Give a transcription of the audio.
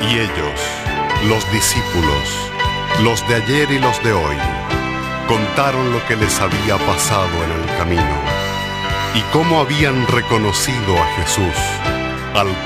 Y ellos, los discípulos, los de ayer y los de hoy, contaron lo que les había pasado en el camino y cómo habían reconocido a Jesús al